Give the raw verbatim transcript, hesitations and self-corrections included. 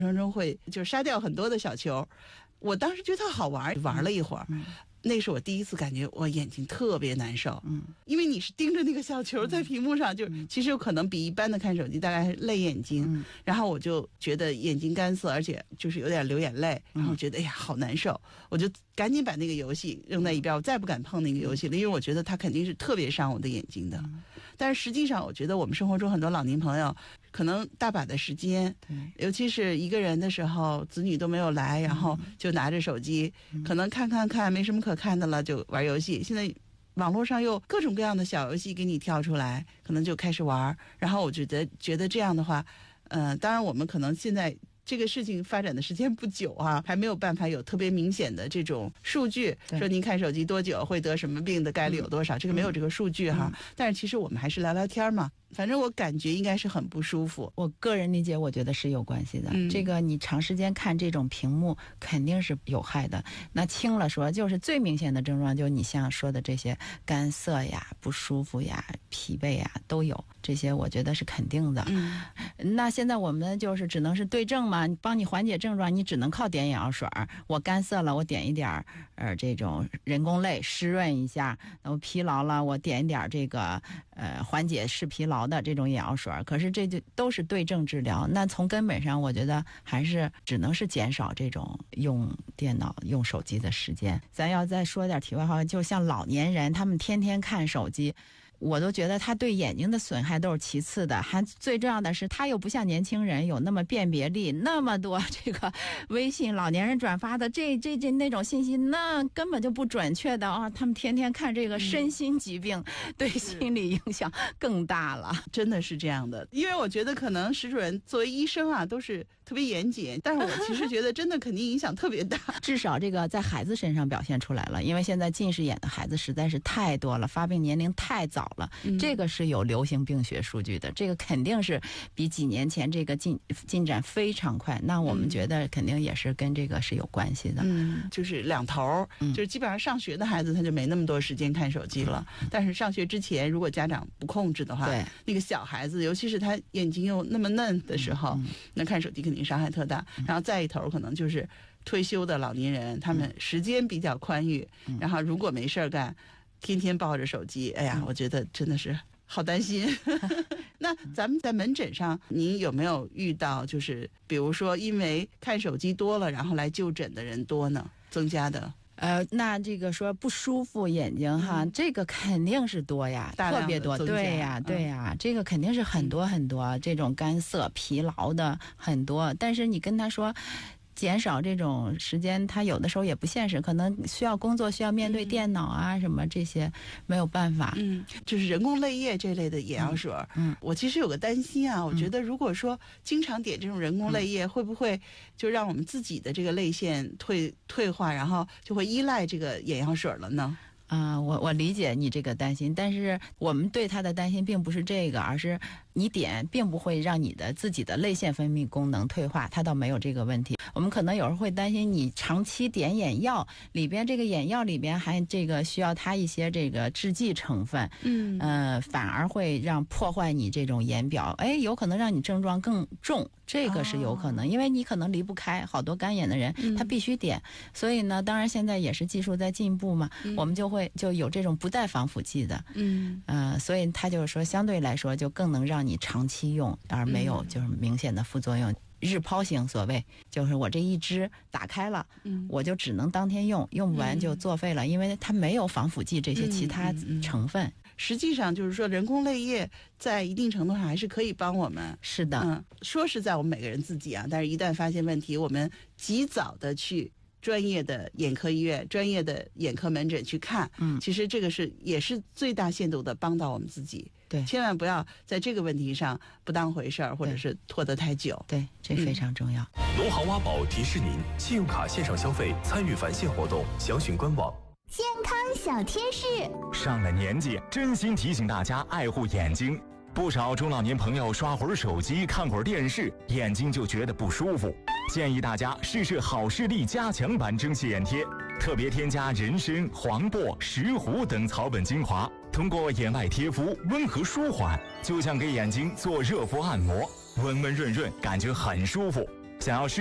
程中会就杀掉很多的小球。我当时觉得特好玩，玩了一会儿。嗯嗯，那是我第一次感觉我眼睛特别难受，嗯，因为你是盯着那个小球在屏幕上，就其实有可能比一般的看手机大概累眼睛，嗯，然后我就觉得眼睛干涩，而且就是有点流眼泪，然后觉得哎呀好难受，我就赶紧把那个游戏扔在一边，我再不敢碰那个游戏了，因为我觉得它肯定是特别伤我的眼睛的。但是实际上，我觉得我们生活中很多老年朋友可能大把的时间，尤其是一个人的时候，子女都没有来，然后就拿着手机，可能看看看没什么可看的了，就玩游戏。现在网络上又各种各样的小游戏给你跳出来，可能就开始玩。然后我觉得觉得这样的话，呃，当然我们可能现在这个事情发展的时间不久啊，还没有办法有特别明显的这种数据，说您看手机多久会得什么病的概率有多少，这个没有这个数据哈。但是其实我们还是聊聊天嘛。反正我感觉应该是很不舒服， 我个人理解，我觉得是有关系的。嗯、这个你长时间看这种屏幕肯定是有害的。那轻了说，就是最明显的症状，就是你像说的这些干涩呀、不舒服呀、疲惫呀都有，这些我觉得是肯定的。嗯，那现在我们就是只能是对症嘛，帮你缓解症状，你只能靠点眼药水。我干涩了，我点一点呃这种人工泪湿润一下；我疲劳了，我点一点这个呃缓解视疲劳的这种眼药水。可是这就都是对症治疗，那从根本上我觉得还是只能是减少这种用电脑用手机的时间。咱要再说点题外话，就像老年人他们天天看手机，我都觉得他对眼睛的损害都是其次的，还最重要的是他又不像年轻人有那么辨别力，那么多这个微信老年人转发的这这这那种信息，那根本就不准确的啊！他们天天看这个身心疾病，嗯、对心理影响更大了， 真的是这样的。因为我觉得可能石主任作为医生啊，都是特别严谨，但是我其实觉得真的肯定影响特别大。 至少这个在孩子身上表现出来了，因为现在近视眼的孩子实在是太多了，发病年龄太早了。嗯、这个是有流行病学数据的，这个肯定是比几年前这个进进展非常快。那我们觉得肯定也是跟这个是有关系的。 嗯，就是两头，嗯、就是基本上上学的孩子他就没那么多时间看手机了，嗯、但是上学之前如果家长不控制的话，对那个小孩子，尤其是他眼睛又那么嫩的时候，嗯、那看手机肯定伤害特大。嗯、然后再一头可能就是退休的老年人，他们时间比较宽裕，嗯、然后如果没事干。天天抱着手机，哎呀，我觉得真的是好担心。那咱们在门诊上，您有没有遇到，就是比如说因为看手机多了，然后来就诊的人多呢？增加的？ 呃，那这个说不舒服眼睛哈，嗯、这个肯定是多呀，特别多，对呀，对呀，嗯、这个肯定是很多很多，嗯、这种干涩、疲劳的很多。但是你跟他说。减少这种时间，他有的时候也不现实，可能需要工作，需要面对电脑啊、嗯、什么这些，没有办法。 嗯，就是人工泪液这类的眼药水。嗯，我其实有个担心啊，我觉得如果说经常点这种人工泪液，嗯、会不会就让我们自己的这个泪腺退退化，然后就会依赖这个眼药水了呢？ 啊、呃，我我理解你这个担心，但是我们对他的担心并不是这个，而是你点并不会让你的自己的泪腺分泌功能退化，它倒没有这个问题。我们可能有时候会担心你长期点眼药，里边这个眼药里边还这个需要它一些这个制剂成分，嗯，呃，反而会让破坏你这种眼表，哎，有可能让你症状更重。这个是有可能，因为你可能离不开，好多干眼的人他必须点，所以呢，当然现在也是技术在进步嘛，我们就会就有这种不带防腐剂的，嗯，呃，所以他就是说相对来说就更能让你长期用，而没有就是明显的副作用。日抛型所谓就是我这一支打开了，嗯，我就只能当天用，用不完就作废了，因为它没有防腐剂这些其他成分。嗯嗯嗯实际上就是说，人工泪液在一定程度上还是可以帮我们。 是的， 嗯，说是在我们每个人自己啊，但是一旦发现问题，我们及早的去专业的眼科医院、专业的眼科门诊去看，嗯，其实这个是也是最大限度的帮到我们自己。 对， 千万不要在这个问题上不当回事儿，或者是拖得太久。 对，这非常重要。 农行挖宝提示您：信用卡线上消费参与返现活动，详询官网。 健康小贴士， 上了年纪，真心提醒大家爱护眼睛。不少中老年朋友刷会儿手机、看会儿电视，眼睛就觉得不舒服。建议大家试试好视力加强版蒸汽眼贴，特别添加人参、黄柏、石斛等草本精华，通过眼外贴敷温和舒缓，就像给眼睛做热敷按摩，温温润润，感觉很舒服。 想要